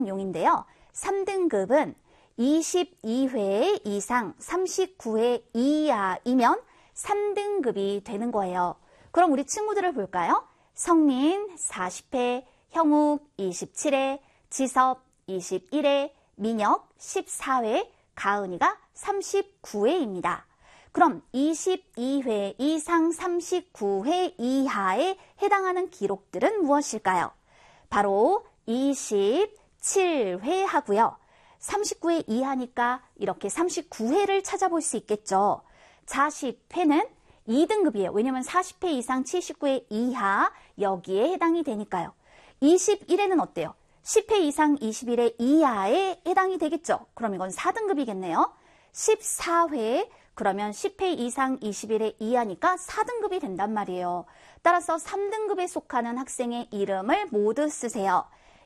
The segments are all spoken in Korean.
용인데요. 3등급은 22회 이상 39회 이하이면 3등급이 되는 거예요. 그럼 우리 친구들을 볼까요? 성민 40회, 형욱 27회, 지섭 21회, 민혁 14회, 가은이가 39회입니다. 그럼 22회 이상 39회 이하에 해당하는 기록들은 무엇일까요? 바로 27회 하고요. 39회 이하니까 이렇게 39회를 찾아볼 수 있겠죠. 40회는 2등급이에요. 왜냐면 40회 이상 79회 이하 여기에 해당이 되니까요. 21회는 어때요? 10회 이상 21회 이하에 해당이 되겠죠. 그럼 이건 4등급이겠네요. 14회 그러면 10회 이상 21회 이하니까 4등급이 된단 말이에요. 따라서 3등급에 속하는 학생의 이름을 모두 쓰세요.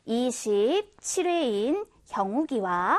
27회인 형욱이와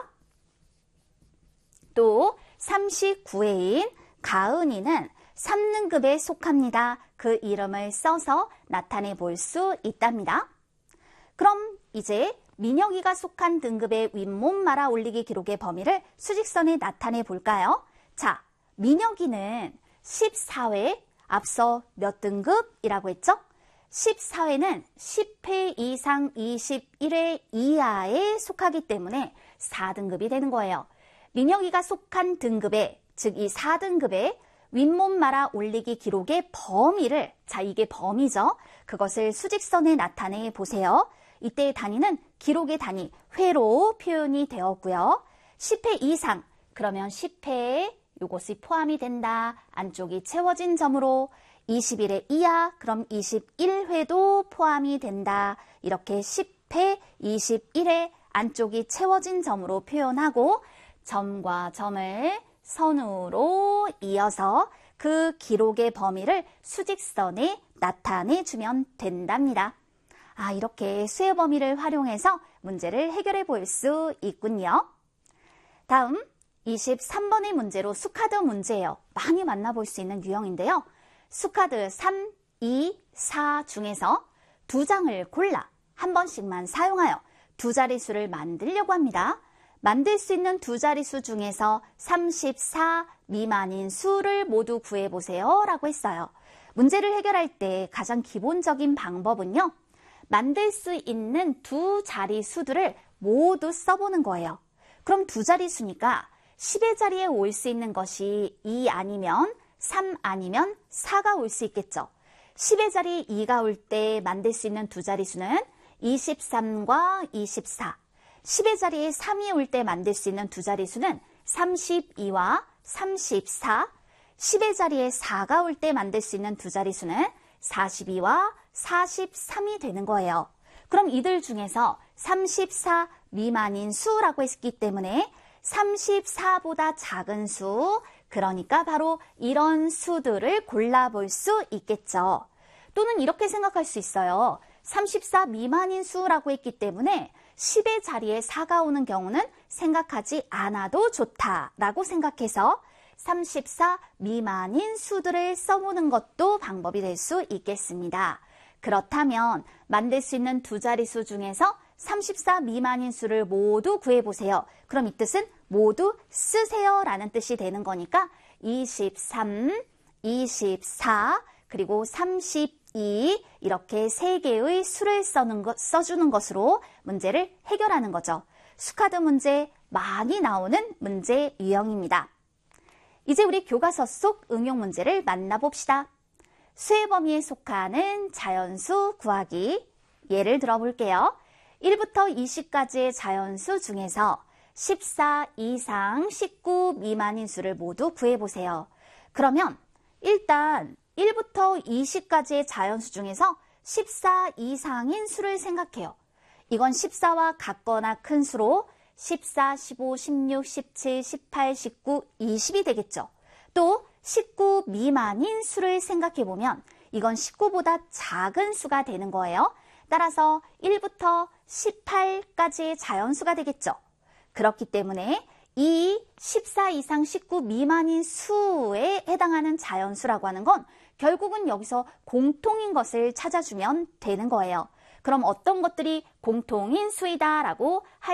또 39회인 가은이는 3등급에 속합니다. 그 이름을 써서 나타내 볼 수 있답니다. 그럼 이제 민혁이가 속한 등급의 윗몸 말아 올리기 기록의 범위를 수직선에 나타내 볼까요? 자, 민혁이는 14회, 앞서 몇 등급이라고 했죠? 14회는 10회 이상 21회 이하에 속하기 때문에 4등급이 되는 거예요. 민혁이가 속한 등급에, 즉 이 4등급에 윗몸 말아 올리기 기록의 범위를, 자 이게 범위죠. 그것을 수직선에 나타내 보세요. 이때의 단위는 기록의 단위, 회로 표현이 되었고요. 10회 이상, 그러면 10회 이것이 포함이 된다. 안쪽이 채워진 점으로 21회 이하, 그럼 21회도 포함이 된다. 이렇게 10회, 21회 안쪽이 채워진 점으로 표현하고 점과 점을 선으로 이어서 그 기록의 범위를 수직선에 나타내주면 된답니다. 이렇게 수의 범위를 활용해서 문제를 해결해 볼 수 있군요. 다음 23번의 문제로 수카드 문제예요. 많이 만나볼 수 있는 유형인데요. 수카드 3, 2, 4 중에서 두 장을 골라 한 번씩만 사용하여 두 자릿수를 만들려고 합니다. 만들 수 있는 두 자릿수 중에서 34 미만인 수를 모두 구해보세요 라고 했어요. 문제를 해결할 때 가장 기본적인 방법은요. 만들 수 있는 두 자릿수들을 모두 써보는 거예요. 그럼 두 자릿수니까 10의 자리에 올 수 있는 것이 2 아니면 3 아니면 4가 올 수 있겠죠. 10의 자리에 2가 올 때 만들 수 있는 두 자릿수는 23과 24. 10의 자리에 3이 올 때 만들 수 있는 두 자릿수는 32와 34. 10의 자리에 4가 올 때 만들 수 있는 두 자릿수는 42와 43이 되는 거예요. 그럼 이들 중에서 34 미만인 수라고 했기 때문에 34보다 작은 수, 그러니까 바로 이런 수들을 골라볼 수 있겠죠. 또는 이렇게 생각할 수 있어요. 34 미만인 수라고 했기 때문에 10의 자리에 4가 오는 경우는 생각하지 않아도 좋다라고 생각해서 34 미만인 수들을 써보는 것도 방법이 될 수 있겠습니다. 그렇다면 만들 수 있는 두 자릿수 중에서 34 미만인 수를 모두 구해보세요. 그럼 이 뜻은 모두 쓰세요 라는 뜻이 되는 거니까 23, 24, 그리고 32 이렇게 세 개의 수를 써주는 것으로 문제를 해결하는 거죠. 수카드 문제 많이 나오는 문제 유형입니다. 이제 우리 교과서 속 응용 문제를 만나봅시다. 수의 범위에 속하는 자연수 구하기. 예를 들어볼게요. 1부터 20까지의 자연수 중에서 14 이상 19 미만인 수를 모두 구해보세요. 그러면 일단 1부터 20까지의 자연수 중에서 14 이상인 수를 생각해요. 이건 14와 같거나 큰 수로 14, 15, 16, 17, 18, 19, 20이 되겠죠. 또 19 미만인 수를 생각해보면 이건 19보다 작은 수가 되는 거예요. 따라서 1부터 18까지의 자연수가 되겠죠. 그렇기 때문에 이 14 이상 19 미만인 수에 해당하는 자연수라고 하는 건 결국은 여기서 공통인 것을 찾아주면 되는 거예요. 그럼 어떤 것들이 공통인 수이다라고 할